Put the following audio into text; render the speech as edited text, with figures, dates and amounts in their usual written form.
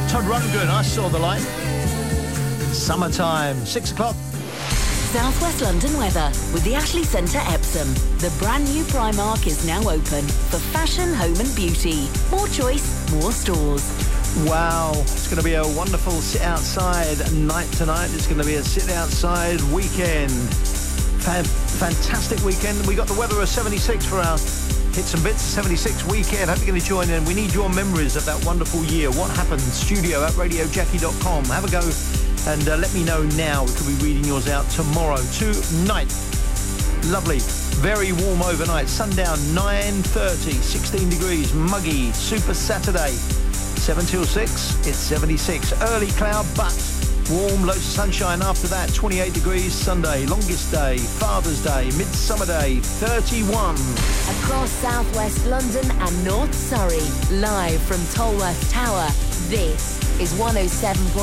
Todd Rundgren, I saw the light. Summertime, 6 o'clock. Southwest London weather with the Ashley Centre Epsom. The brand new Primark is now open for fashion, home and beauty. More choice, more stores. Wow, it's going to be a wonderful sit outside night tonight. It's going to be a sit outside weekend. Fantastic weekend. We got the weather of 76 for our Hits and Bits 76 weekend. Hope you're going to join in. We need your memories of that wonderful year. What happened? Studio at radiojackie.com. Have a go and let me know now. We could be reading yours out tomorrow. Tonight, lovely, very warm overnight. Sundown 9:30, 16 degrees, muggy, super Saturday. 7 till 6, it's 76. Early cloud, but warm, loads of sunshine after that. 28 degrees Sunday, longest day, Father's Day, Midsummer Day, 31. Across southwest London and North Surrey, live from Tolworth Tower, this is 107.